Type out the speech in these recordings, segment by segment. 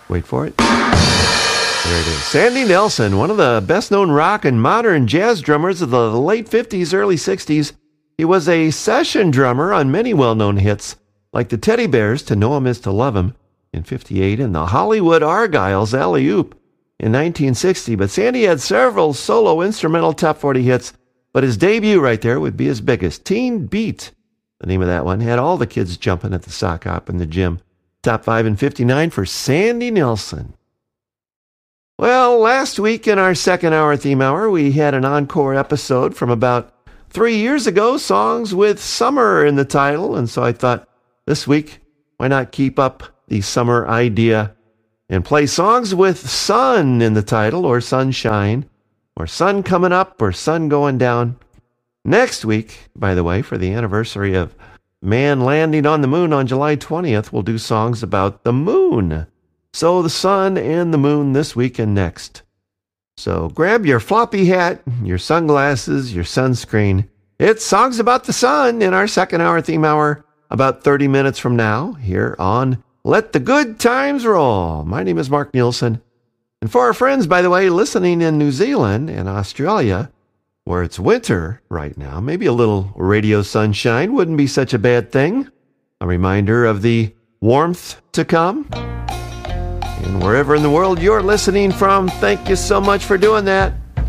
Wait for it. There it is. Sandy Nelson, one of the best-known rock and modern jazz drummers of the late 50s, early 60s. He was a session drummer on many well-known hits, like the Teddy Bears' To Know Him Is to Love Him in 58 and the Hollywood Argyles' Alley Oop in 1960. But Sandy had several solo instrumental top 40 hits, but his debut right there would be his biggest. Teen Beat, the name of that one, had all the kids jumping at the sock hop in the gym. Top 5 in 59 for Sandy Nelson. Well, last week in our second hour theme hour, we had an encore episode from about 3 years ago, songs with summer in the title. And so I thought this week, why not keep up the summer idea and play songs with sun in the title, or sunshine, or sun coming up, or sun going down. Next week, by the way, for the anniversary of man landing on the moon on July 20th, we'll do songs about the moon. So the sun and the moon this week and next. So grab your floppy hat, your sunglasses, your sunscreen. It's Songs About the Sun in our second hour theme hour, about 30 minutes from now, here on Let the Good Times Roll. My name is Mark Nielsen. And for our friends, by the way, listening in New Zealand and Australia, where it's winter right now, maybe a little radio sunshine wouldn't be such a bad thing. A reminder of the warmth to come. And wherever in the world you're listening from, thank you so much for doing that.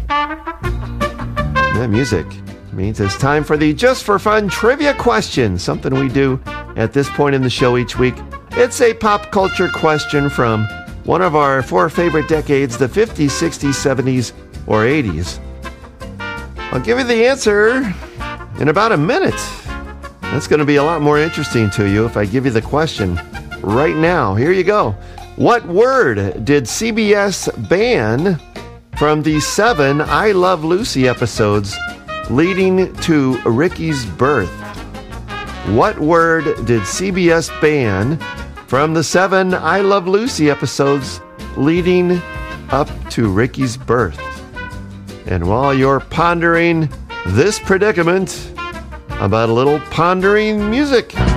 That music means it's time for the Just for Fun trivia question, something we do at this point in the show each week. It's a pop culture question from one of our 4 favorite decades, the 50s, 60s, 70s, or 80s. I'll give you the answer in about a minute. That's going to be a lot more interesting to you if I give you the question right now. Here you go. What word did CBS ban from the 7 I Love Lucy episodes leading to Ricky's birth? What word did CBS ban from the 7 I Love Lucy episodes leading up to Ricky's birth? And while you're pondering this predicament, about a little pondering music.